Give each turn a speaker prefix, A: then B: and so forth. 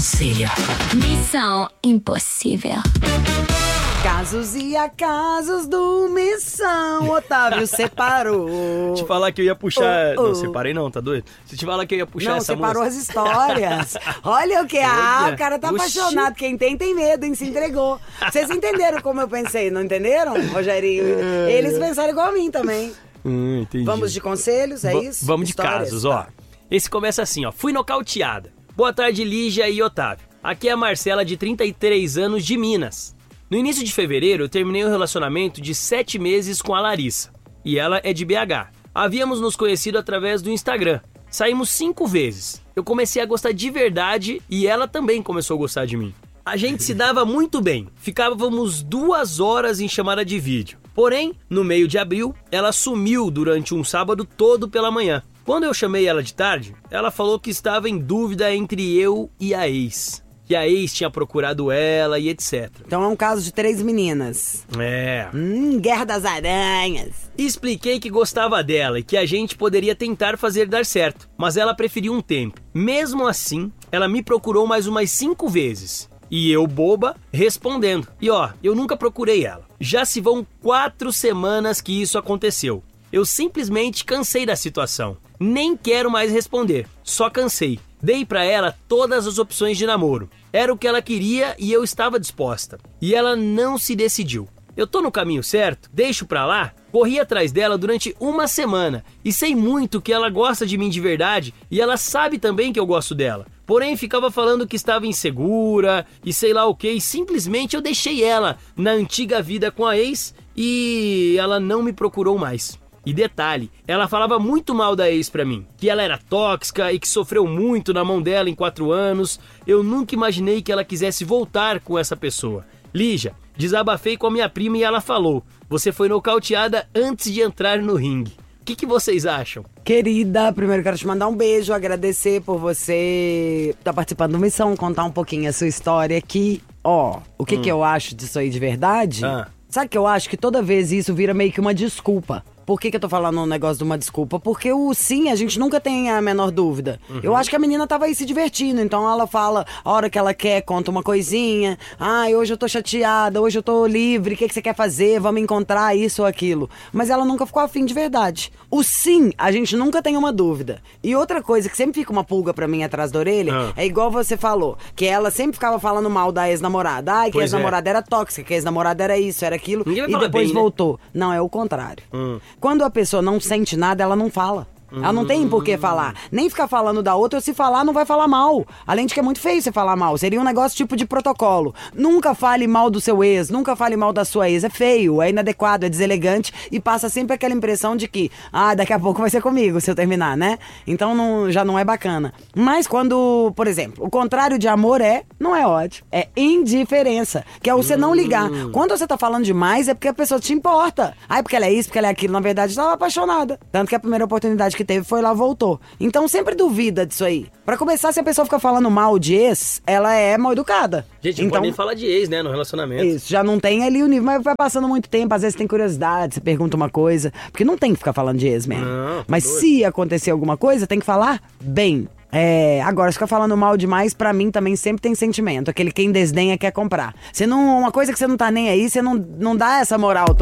A: Conselho. Missão impossível.
B: Casos e acasos do Missão. Otávio separou.
C: Te falar que eu ia puxar... Não, separei não, tá doido? Se te falar que eu ia puxar essa música...
B: Não, separou as histórias. Olha o que é. O cara tá apaixonado. Quem tem medo, hein? Se entregou. Vocês entenderam como eu pensei, não entenderam, Rogerinho? Eles pensaram igual a mim também.
C: Entendi.
B: Vamos de conselhos, é isso?
C: Vamos de casos, ó. Esse começa assim, ó. Fui nocauteada. Boa tarde, Lígia e Otávio. Aqui é a Marcela, de 33 anos, de Minas. No início de fevereiro, eu terminei um relacionamento de 7 meses com a Larissa. E ela é de BH. Havíamos nos conhecido através do Instagram. Saímos 5 vezes. Eu comecei a gostar de verdade e ela também começou a gostar de mim. A gente se dava muito bem. Ficávamos 2 horas em chamada de vídeo. Porém, no meio de abril, ela sumiu durante um sábado todo pela manhã. Quando eu chamei ela de tarde, ela falou que estava em dúvida entre eu e a ex. Que a ex tinha procurado ela e etc.
B: Então é um caso de 3 meninas.
C: É.
B: Guerra das Aranhas.
C: Expliquei que gostava dela e que a gente poderia tentar fazer dar certo, mas ela preferiu um tempo. Mesmo assim, ela me procurou mais umas 5 vezes. E eu, boba, respondendo. E ó, eu nunca procurei ela. Já se vão 4 semanas que isso aconteceu. Eu simplesmente cansei da situação. Nem quero mais responder. Só cansei. Dei pra ela todas as opções de namoro. Era o que ela queria e eu estava disposta. E ela não se decidiu. Eu tô no caminho certo? Deixo pra lá? Corri atrás dela durante 1 semana. E sei muito que ela gosta de mim de verdade e ela sabe também que eu gosto dela. Porém, ficava falando que estava insegura e sei lá o que. E simplesmente eu deixei ela na antiga vida com a ex e ela não me procurou mais. E detalhe, ela falava muito mal da ex pra mim, que ela era tóxica e que sofreu muito na mão dela em 4 anos. Eu nunca imaginei que ela quisesse voltar com essa pessoa. Lígia, desabafei com a minha prima e ela falou: você foi nocauteada antes de entrar no ringue. O que vocês acham?
B: Querida, primeiro quero te mandar um beijo, agradecer por você estar participando do Missão, contar um pouquinho a sua história aqui. Ó, o que eu acho disso aí de verdade? Sabe que eu acho que toda vez isso vira meio que uma desculpa. Por que eu tô falando um negócio de uma desculpa? Porque o sim, a gente nunca tem a menor dúvida. Eu acho que a menina tava aí se divertindo, então ela fala a hora que ela quer, conta uma coisinha. Hoje eu tô chateada, hoje eu tô livre, o que você quer fazer? Vamos encontrar isso ou aquilo. Mas ela nunca ficou afim de verdade. O sim, a gente nunca tem uma dúvida. E outra coisa que sempre fica uma pulga pra mim atrás da orelha, é igual você falou, que ela sempre ficava falando mal da ex-namorada. Que a ex-namorada era tóxica, que a ex-namorada era isso, era aquilo. E depois bem, voltou. Né? Não, é o contrário. Quando a pessoa não sente nada, ela não fala. Ela não tem por que falar. Nem ficar falando da outra, ou se falar, não vai falar mal. Além de que é muito feio você falar mal. Seria um negócio tipo de protocolo. Nunca fale mal do seu ex, nunca fale mal da sua ex. É feio, é inadequado, é deselegante e passa sempre aquela impressão de que, daqui a pouco vai ser comigo se eu terminar, né? Então já não é bacana. Mas quando, por exemplo, o contrário de amor não é ódio. É indiferença, que é você não ligar. Quando você tá falando demais, é porque a pessoa te importa. Porque ela é isso, porque ela é aquilo. Na verdade, ela tava apaixonada. Tanto que a primeira oportunidade que teve foi lá, voltou. Então sempre duvida disso aí. Pra começar, se a pessoa fica falando mal de ex, ela é mal educada.
C: Gente, não pode nem falar de ex, né, no relacionamento.
B: Isso, já não tem ali o nível, mas vai passando muito tempo, às vezes tem curiosidade, você pergunta uma coisa, porque não tem que ficar falando de ex mesmo. Mas se acontecer alguma coisa, tem que falar bem. Agora, se ficar falando mal demais, pra mim também sempre tem sentimento. Aquele quem desdenha quer comprar. Uma coisa que você não tá nem aí, você não dá essa moral toda.